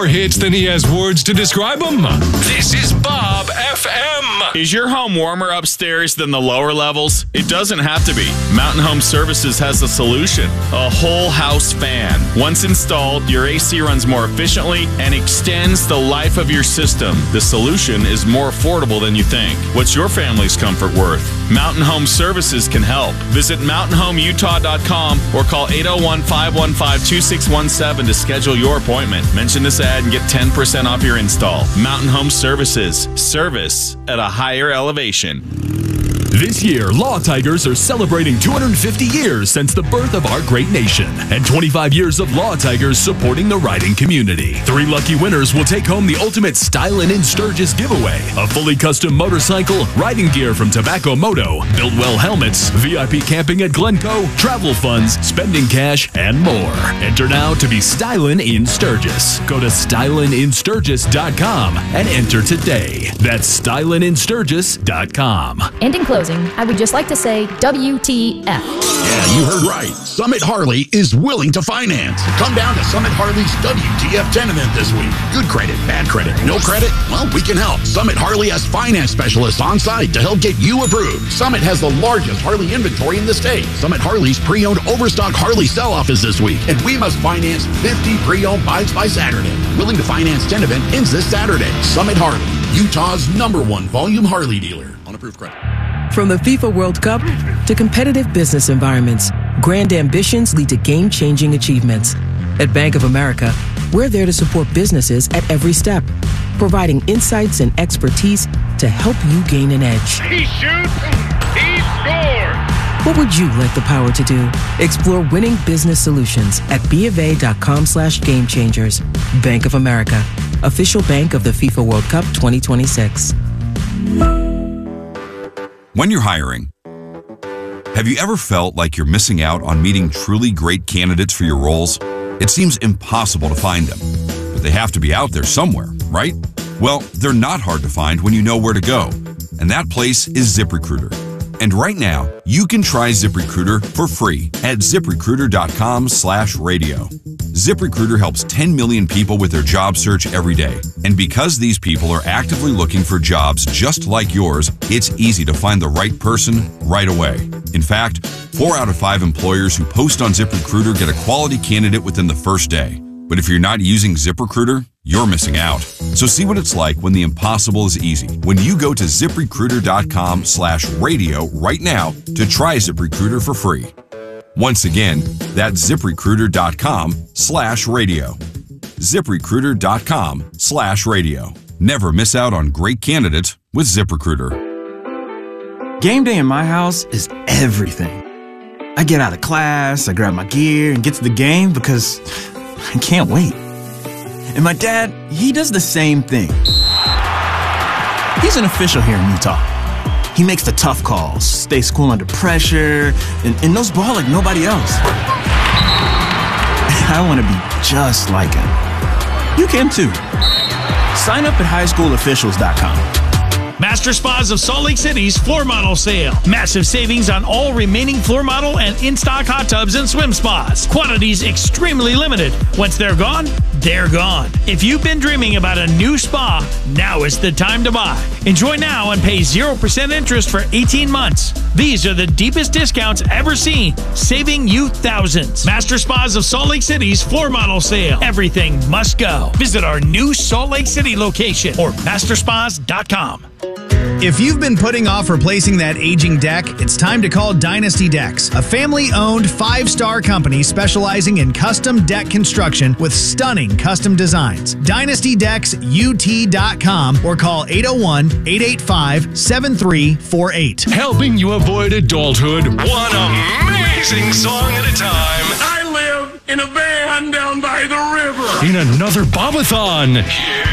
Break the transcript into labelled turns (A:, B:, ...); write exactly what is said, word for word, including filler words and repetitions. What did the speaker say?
A: more hits than he has words to describe them. This is Bob F M.
B: Is your home warmer upstairs than the lower levels? It doesn't have to be. Mountain Home Services has a solution. A whole house fan. Once installed, your A C runs more efficiently and extends the life of your system. The solution is more affordable than you think. What's your family's comfort worth? Mountain Home Services can help. Visit mountain home utah dot com or call eight oh one, five one five, two six one seven to schedule your appointment. Mention this ad and get ten percent off your install. Mountain Home Services. Service at a higher elevation.
C: This year, Law Tigers are celebrating two hundred fifty years since the birth of our great nation and twenty-five years of Law Tigers supporting the riding community. Three lucky winners will take home the ultimate Stylin' in Sturgis giveaway, a fully custom motorcycle, riding gear from Tobacco Moto, Buildwell helmets, V I P camping at Glencoe, travel funds, spending cash, and more. Enter now to be Stylin' in Sturgis. Go to stylin in sturgis dot com and enter today. That's stylin in sturgis dot com.
D: And in closing, I would just like to say W T F.
E: Yeah, you heard right. Summit Harley is willing to finance. Come down to Summit Harley's W T F ten event this week. Good credit, bad credit, no credit? Well, we can help. Summit Harley has finance specialists on site to help get you approved. Summit has the largest Harley inventory in the state. Summit Harley's pre-owned overstock Harley sell-off is this week, and we must finance fifty pre-owned bikes by Saturday. Willing to finance ten event ends this Saturday. Summit Harley, Utah's number one volume Harley dealer. On approved credit.
F: From the FIFA World Cup to competitive business environments, grand ambitions lead to game-changing achievements. At Bank of America, we're there to support businesses at every step, providing insights and expertise to help you gain an edge.
G: He shoots, he scores!
F: What would you like the power to do? Explore winning business solutions at BofA.com slash game changers. Bank of America, official bank of the FIFA World Cup twenty twenty-six.
H: When you're hiring, have you ever felt like you're missing out on meeting truly great candidates for your roles? It seems impossible to find them, but they have to be out there somewhere, right? Well, they're not hard to find when you know where to go, and that place is ZipRecruiter. And right now, you can try ZipRecruiter for free at ZipRecruiter.com slash radio. ZipRecruiter helps ten million people with their job search every day. And because these people are actively looking for jobs just like yours, it's easy to find the right person right away. In fact, four out of five employers who post on ZipRecruiter get a quality candidate within the first day. But if you're not using ZipRecruiter, you're missing out. So see what it's like when the impossible is easy. When you go to ZipRecruiter.com slash radio right now to try ZipRecruiter for free. Once again, that's ZipRecruiter.com slash radio. ZipRecruiter.com slash radio. Never miss out on great candidates with ZipRecruiter.
I: Game day in my house is everything. I get out of class, I grab my gear, and get to the game because I can't wait. And my dad, he does the same thing. He's an official here in Utah. He makes the tough calls, stays cool under pressure, and, and knows ball like nobody else. I want to be just like him. You can too. Sign up at high school officials dot com.
J: Master Spas of Salt Lake City's floor model sale. Massive savings on all remaining floor model and in-stock hot tubs and swim spas. Quantities extremely limited. Once they're gone, they're gone. If you've been dreaming about a new spa, now is the time to buy. Enjoy now and pay zero percent interest for eighteen months. These are the deepest discounts ever seen, saving you thousands. Master Spas of Salt Lake City's floor model sale. Everything must go. Visit our new Salt Lake City location or master spas dot com.
K: If you've been putting off replacing that aging deck, it's time to call Dynasty Decks, a family-owned five-star company specializing in custom deck construction with stunning custom designs. Dynasty Decks U T dot com or call eight oh one, eight eight five, seven three four eight.
A: Helping you avoid adulthood, one amazing song at a time.
G: I live in a van down by the river.
A: In another Bobathon. Here